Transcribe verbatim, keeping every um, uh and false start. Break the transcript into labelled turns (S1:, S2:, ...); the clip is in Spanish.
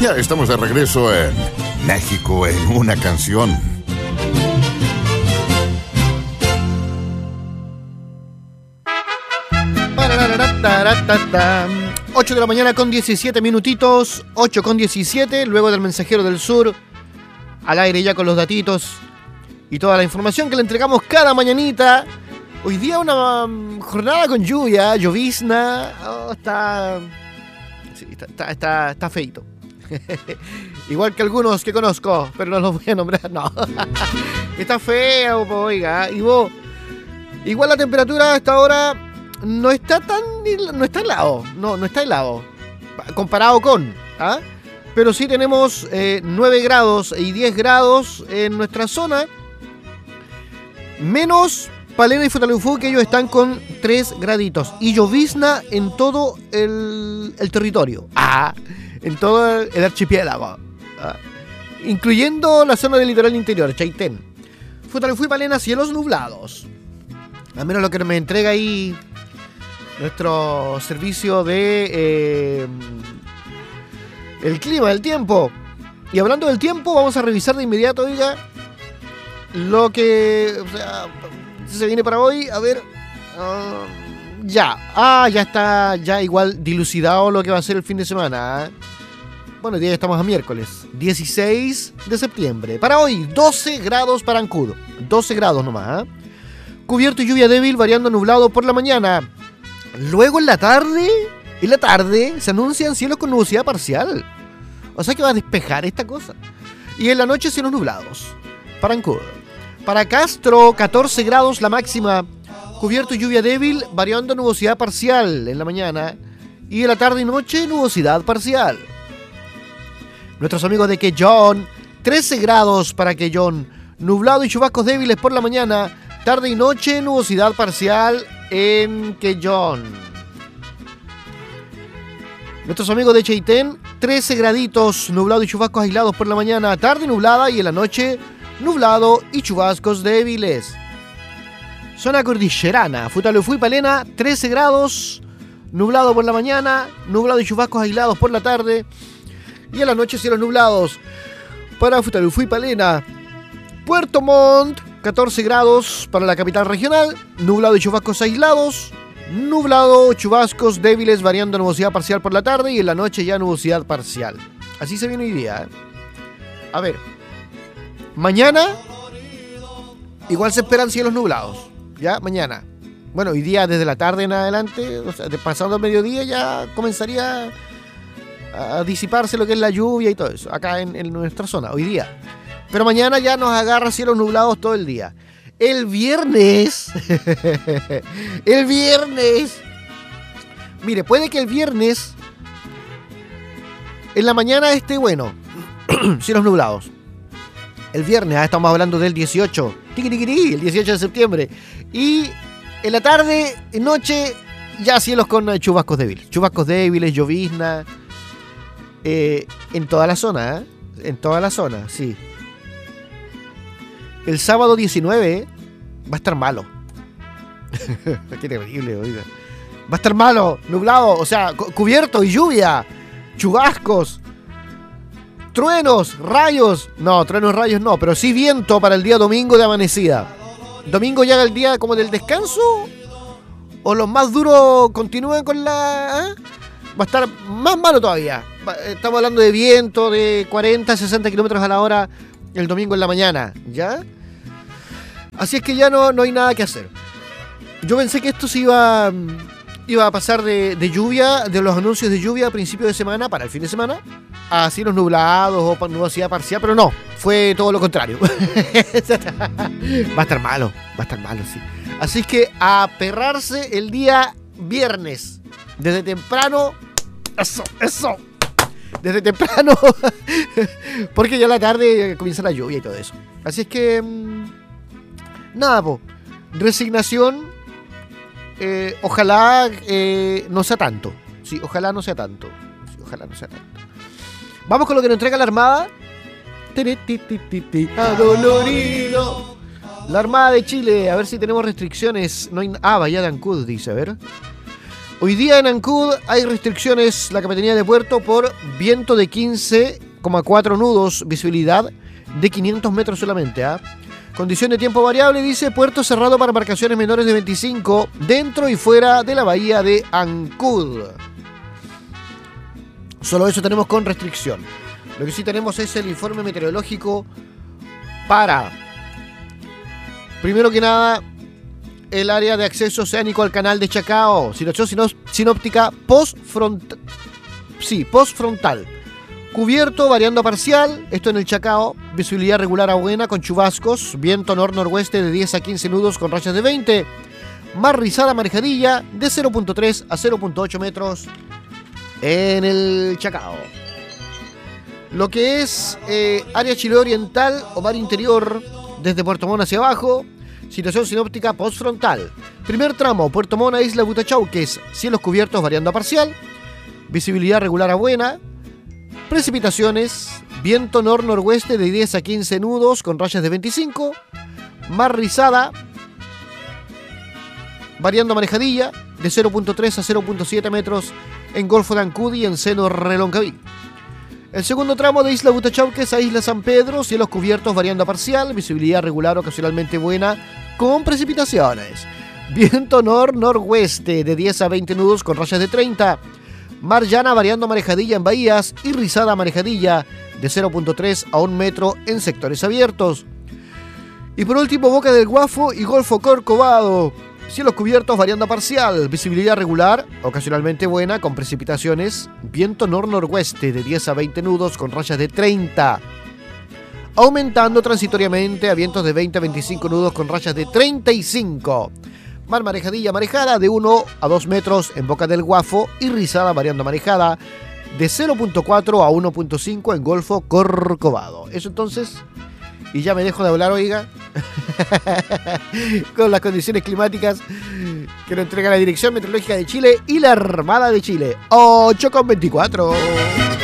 S1: Ya estamos de regreso en México en una canción.
S2: ocho de la mañana con diecisiete minutitos, ocho con diecisiete, luego del Mensajero del Sur, al aire ya con los datitos y toda la información que le entregamos cada mañanita. Hoy día una um, jornada con lluvia, llovizna, oh, está, sí, está, está, está, está feito. Igual que algunos que conozco, pero no los voy a nombrar, no. Está feo, po, oiga, y vos, igual la temperatura a esta hora no está tan, no está helado, no, no está helado, comparado con, ¿ah? Pero sí tenemos eh, nueve grados y diez grados en nuestra zona, menos Palena y Futaleufú, que ellos están con tres graditos, y llovizna en todo el, el territorio, ah, en todo el archipiélago, ah, incluyendo la zona del litoral interior, Chaitén. Futaleufú y Palena, cielos nublados, al menos lo que me entrega ahí nuestro servicio de eh, el clima, el tiempo. Y hablando del tiempo, vamos a revisar de inmediato, oiga, lo que, o sea, se viene para hoy. A ver, uh, ya, ah, ya está, ya igual dilucidado lo que va a ser el fin de semana, ¿eh? Bueno, hoy día estamos a miércoles, dieciséis de septiembre. Para hoy, doce grados para Ancudo, doce grados nomás, ¿eh? Cubierto y lluvia débil, variando nublado por la mañana. Luego en la tarde, en la tarde se anuncian cielos con nubosidad parcial. O sea que va a despejar esta cosa. Y en la noche cielos nublados. Para Ancudo. Para Castro, catorce grados la máxima. Cubierto y lluvia débil, variando nubosidad parcial en la mañana. Y en la tarde y noche, nubosidad parcial. Nuestros amigos de Quellón, trece grados para Quellón. Nublado y chubascos débiles por la mañana. Tarde y noche, nubosidad parcial en Quellón. Nuestros amigos de Chaitén, trece graditos, nublado y chubascos aislados por la mañana, tarde nublada y en la noche nublado y chubascos débiles. Zona cordillerana, Futaleufú y Palena, trece grados, nublado por la mañana, nublado y chubascos aislados por la tarde y en la noche cielos nublados. Para Futaleufú y Palena, Puerto Montt, catorce grados para la capital regional, nublado y chubascos aislados, nublado, chubascos débiles variando nubosidad parcial por la tarde y en la noche ya nubosidad parcial. Así se viene hoy día, ¿eh? A ver, mañana igual se esperan cielos nublados, ya, mañana. Bueno, hoy día desde la tarde en adelante, o sea, de pasado el mediodía ya comenzaría a disiparse lo que es la lluvia y todo eso, acá en, en nuestra zona, hoy día. Pero mañana ya nos agarra cielos nublados todo el día. El viernes. el viernes. Mire, puede que el viernes en la mañana esté bueno. Cielos nublados. El viernes, ah, estamos hablando del dieciocho. Tiquiriquirí, el dieciocho de septiembre. Y en la tarde, en noche, ya cielos con chubascos débiles. Chubascos débiles, llovizna. Eh, en toda la zona, ¿eh? En toda la zona, sí. El sábado diecinueve va a estar malo. Qué terrible, oiga. Va a estar malo, nublado, o sea, cu- cubierto y lluvia, chubascos, truenos, rayos. No, truenos, rayos no, pero sí viento para el día domingo de amanecida. Domingo ya el día como del descanso. O los más duros continúan con la... ¿eh? Va a estar más malo todavía. Estamos hablando de viento de cuarenta a sesenta kilómetros a la hora el domingo en la mañana, ¿ya? Así es que ya no, no hay nada que hacer. Yo pensé que esto se iba, iba a pasar de, de lluvia, de los anuncios de lluvia a principio de semana para el fin de semana, a cielos nublados o nubosidad parcial, pero no, fue todo lo contrario. Va a estar malo, va a estar malo, sí. Así es que a perrarse el día viernes, desde temprano, eso, eso. Desde temprano, porque ya a la tarde comienza la lluvia y todo eso. Así es que, mmm, nada, po, resignación, eh, ojalá eh, no sea tanto. Sí, ojalá no sea tanto. Sí, ojalá no sea tanto. Vamos con lo que nos entrega la Armada. Adolorido. La Armada de Chile, a ver si tenemos restricciones. No hay... Ah, Bahía de Ancud, dice, a ver. Hoy día en Ancud hay restricciones la Capitanía de Puerto por viento de quince coma cuatro nudos, visibilidad de quinientos metros solamente. ¿eh? Condición de tiempo variable, dice, puerto cerrado para embarcaciones menores de veinticinco dentro y fuera de la bahía de Ancud. Solo eso tenemos con restricción. Lo que sí tenemos es el informe meteorológico para, primero que nada, el área de acceso oceánico al canal de Chacao. Situación sinóptica post-frontal. Sí, post-frontal. Cubierto, variando parcial. Esto en el Chacao. Visibilidad regular a buena con chubascos. Viento nor-noroeste de diez a quince nudos con rayas de veinte. Mar rizada marejadilla de cero punto tres a cero punto ocho metros en el Chacao. Lo que es eh, área Chiloé Oriental o mar interior desde Puerto Montt hacia abajo. Situación sinóptica postfrontal. Primer tramo, Puerto Montt a Isla Butachauques. Cielos cubiertos variando a parcial. Visibilidad regular a buena. Precipitaciones. Viento nor-noroeste de diez a quince nudos con rayas de veinticinco. Mar rizada. Variando marejadilla de cero punto tres a cero punto siete metros en Golfo de Ancud y en Seno Reloncaví. El segundo tramo de Isla Butachauques a Isla San Pedro, cielos cubiertos variando a parcial, visibilidad regular ocasionalmente buena, con precipitaciones. Viento nor-noroeste de diez a veinte nudos con rayas de treinta. Mar llana variando marejadilla en bahías y rizada marejadilla de cero punto tres a un metro en sectores abiertos. Y por último, Boca del Guafo y Golfo Corcovado. Cielos cubiertos variando a parcial, visibilidad regular, ocasionalmente buena, con precipitaciones, viento nor-noroeste de diez a veinte nudos con rayas de treinta, aumentando transitoriamente a vientos de veinte a veinticinco nudos con rayas de treinta y cinco. Mar marejadilla marejada de uno a dos metros en Boca del Guafo y rizada variando marejada de cero punto cuatro a uno punto cinco en Golfo Corcovado. Eso entonces, y ya me dejo de hablar, oiga, con las condiciones climáticas que nos entrega la Dirección Meteorológica de Chile y la Armada de Chile. ocho con veinticuatro.